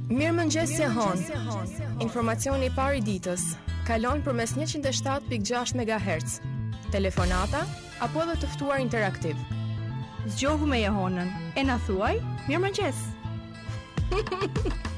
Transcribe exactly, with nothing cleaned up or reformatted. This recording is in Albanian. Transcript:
Mirëmëngjes Jehon. Informacioni i parë i ditës. Kalon përmes njëqind e shtatë pikë gjashtë megahertz. Telefonata apo edhe të ftuar interaktiv. Zgjohu me Jehonën. E na thuaj, mirëmëngjes.